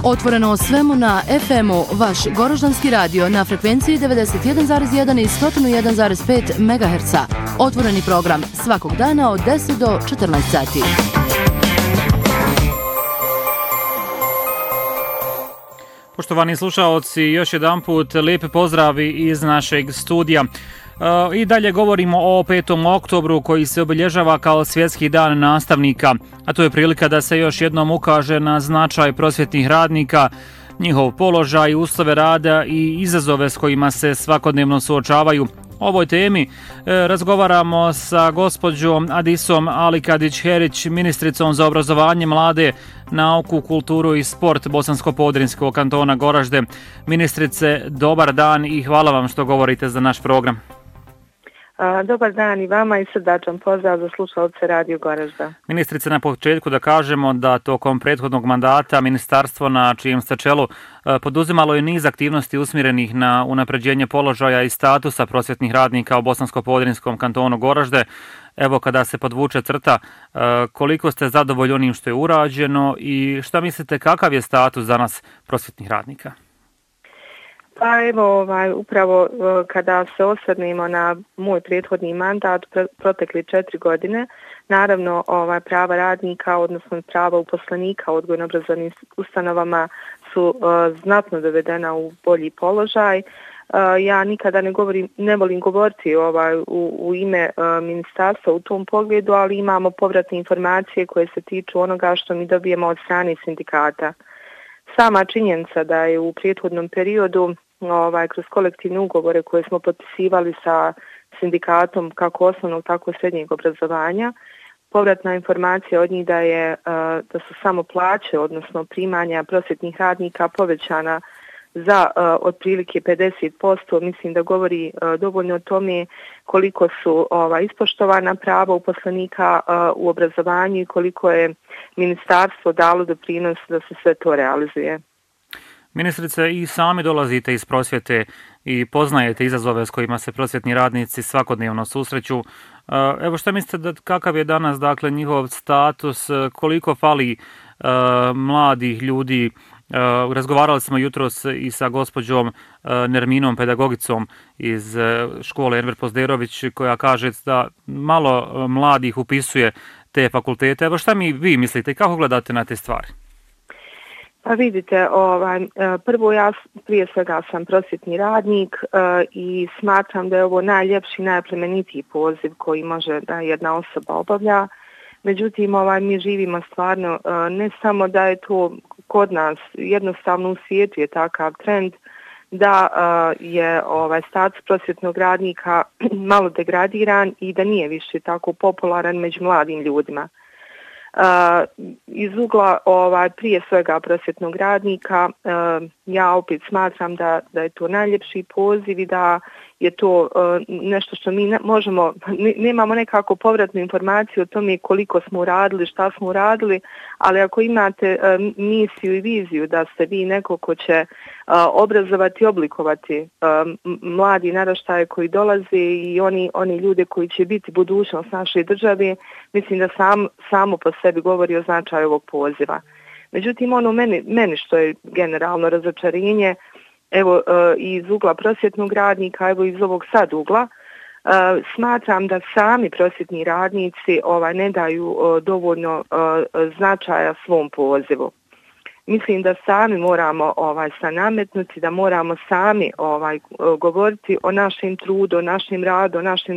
Otvoreno o svemu na FM-u, vaš Goroždanski radio na frekvenciji 91,1 i 101,5 MHz. Otvoreni program svakog dana od 10 do 14 sati. Poštovani slušaoci, još jedanput lijepi pozdravi iz našeg studija. I dalje govorimo o 5. oktobru koji se obilježava kao Svjetski dan nastavnika, a to je prilika da se još jednom ukaže na značaj prosvjetnih radnika, njihov položaj, uslove rada i izazove s kojima se svakodnevno suočavaju. O ovoj temi razgovaramo sa gospođom Adisom Alikadić-Herić, ministricom za obrazovanje, mlade, nauku, kulturu i sport Bosansko-Podrinjskog kantona Goražde. Ministrice, dobar dan i hvala vam što govorite za naš program. Dobar dan i vama i srdačan pozdrav za slušalce Radio Goražda. Ministrice, na početku da kažemo da tokom prethodnog mandata ministarstvo na čijem ste čelu poduzimalo je niz aktivnosti usmjerenih na unapređenje položaja i statusa prosvjetnih radnika u Bosansko-Podrinjskom kantonu Goražde. Evo, kada se podvuče crta, koliko ste zadovoljni onim što je urađeno i šta mislite kakav je status danas prosvjetnih radnika? Pa evo, upravo kada se osvrnemo na moj prethodni mandat, protekli 4 godine, naravno prava radnika, odnosno prava uposlenika u odgojno-obrazovnim ustanovama su znatno dovedena u bolji položaj. Ja nikada ne volim govoriti u ime ministarstva u tom pogledu, ali imamo povratne informacije koje se tiču onoga što mi dobijemo od strane sindikata. Sama činjenica da je u prethodnom periodu kroz kolektivne ugovore koje smo potpisivali sa sindikatom kako osnovnog, tako i srednjeg obrazovanja, povratna informacija od njih da su samo plaće, odnosno primanja prosvjetnih radnika povećana za otprilike 50%, mislim da govori dovoljno o tome koliko su ispoštovana prava uposlenika u obrazovanju i koliko je ministarstvo dalo doprinos da se sve to realizuje. Ministrice, i sami dolazite iz prosvjete i poznajete izazove s kojima se prosvjetni radnici svakodnevno susreću. Evo, šta mislite kakav je danas njihov status, koliko fali mladih ljudi? Razgovarali smo jutros i sa gospođom Nerminom, pedagogicom iz škole Enver Pozderović, koja kaže da malo mladih upisuje te fakultete. Evo, šta vi mislite i kako gledate na te stvari? Pa vidite, prvo ja prije svega sam prosvjetni radnik i smatram da je ovo najljepši, najplemenitiji poziv koji može da jedna osoba obavlja. Međutim, mi živimo stvarno, ne samo da je to kod nas, jednostavno u svijetu je takav trend da je status prosvjetnog radnika malo degradiran i da nije više tako popularan među mladim ljudima. Iz ugla prije svega prosvjetnog radnika ja opet smatram da je to najljepši poziv i da je to nešto što mi možemo, nemamo nekako povratnu informaciju o tome koliko smo uradili, šta smo uradili, ali ako imate misiju i viziju da ste vi neko ko će obrazovati i oblikovati mladi naraštaje koji dolaze i oni ljude koji će biti budućnost naše države, mislim da samo po sebi govori o značaju ovog poziva. Međutim, meni što je generalno razočarenje, evo iz ugla prosvjetnog radnika, evo iz ovog sad ugla, smatram da sami prosvjetni radnici ne daju dovoljno značaja svom pozivu. Mislim da sami moramo se nametnuti, da moramo sami govoriti o našem trudu, o našem radu, o našem